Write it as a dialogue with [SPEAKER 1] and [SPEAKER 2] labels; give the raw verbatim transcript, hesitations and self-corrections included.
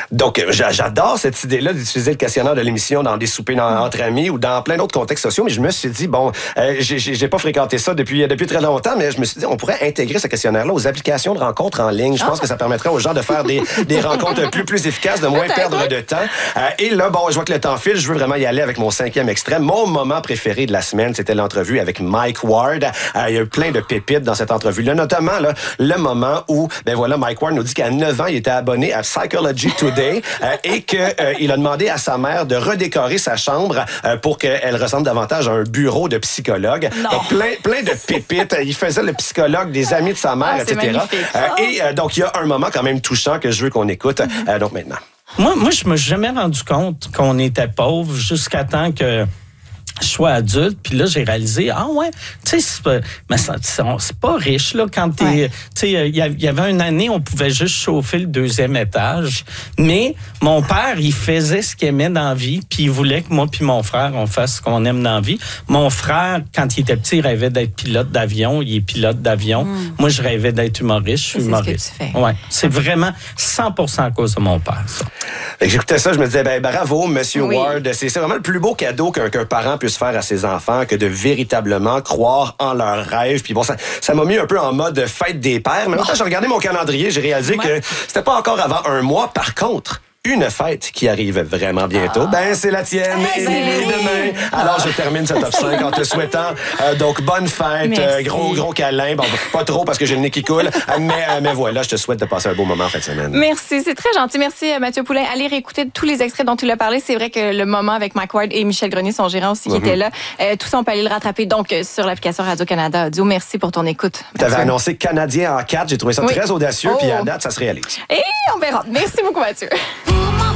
[SPEAKER 1] Donc, j'adore cette idée-là d'utiliser le questionnaire de l'émission dans des soupers dans, entre amis ou dans plein d'autres contextes sociaux, mais je me suis dit, bon, euh, j'ai, j'ai pas fréquenté ça depuis, depuis très longtemps, mais je me suis dit, on pourrait intégrer ce questionnaire-là aux applications de rencontres en ligne. Je pense ah. que ça permettrait aux gens de faire des, des rencontres plus, plus efficaces, de moins Peut-être. perdre de temps. Euh, et là, bon, je vois que le temps file, je veux vraiment y aller avec mon cinquième extrait. Mon moment préféré de la semaine, c'était l'entrevue avec Mike Ward. Euh, il y a eu plein de pépites dans cette entrevue-là, notamment là, le moment où, ben voilà, Mike Ward nous dit qu'à neuf ans, il était abonné à Psychology Today euh, et qu'il euh, a demandé à sa mère de redécorer sa chambre euh, pour qu'elle ressemble davantage à un bureau de psychologue. Donc, plein, plein de pépites. Il faisait le psychologue des amis de sa mère, ah, et cetera. Euh, et euh, donc, il y a un moment quand même touchant que je veux qu'on écoute. Euh, donc, maintenant.
[SPEAKER 2] Moi, moi je me suis jamais rendu compte qu'on était pauvre jusqu'à temps que je sois adulte, puis là, j'ai réalisé, ah ouais, tu sais, c'est pas, mais c'est, c'est pas riche, là, quand t'es, ouais. tu sais, il y avait une année, on pouvait juste chauffer le deuxième étage, mais mon père, il faisait ce qu'il aimait dans la vie, puis il voulait que moi puis mon frère, on fasse ce qu'on aime dans la vie. Mon frère, quand il était petit, il rêvait d'être pilote d'avion, il est pilote d'avion. Mm. Moi, je rêvais d'être humoriste, je suis c'est humoriste.
[SPEAKER 3] Ce que tu fais.
[SPEAKER 2] Ouais, c'est vraiment cent pour cent à cause de mon père, ça.
[SPEAKER 1] J'écoutais ça, je me disais, ben bravo, Monsieur oui. Ward, c'est, c'est vraiment le plus beau cadeau qu'un, qu'un parent peut se faire à ses enfants que de véritablement croire en leurs rêves. Puis bon, ça, ça m'a mis un peu en mode fête des pères. Mais quand j'ai regardé mon calendrier, j'ai réalisé ouais. que c'était pas encore avant un mois. Par contre, une fête qui arrive vraiment bientôt, ah. ben c'est la tienne, hey, Émilie, demain. Alors, je termine ce top cinq en te souhaitant euh, donc bonne fête, euh, gros, gros câlin. Bon, pas trop parce que j'ai le nez qui coule, mais, euh, mais voilà, je te souhaite de passer un beau moment en fin de semaine.
[SPEAKER 3] Merci, c'est très gentil. Merci, Mathieu Poulin. Allez réécouter tous les extraits dont tu l'as parlé. C'est vrai que le moment avec Mike Ward et Michel Grenier, son gérant aussi, qui mm-hmm. était là, euh, tout ça, on peut aller le rattraper donc sur l'application Radio-Canada Audio. Merci pour ton écoute.
[SPEAKER 1] Tu avais annoncé Canadien en quatre. J'ai trouvé ça oui. très audacieux, oh. puis à date, ça se réalise.
[SPEAKER 3] Et on verra. Merci beaucoup, Mathieu.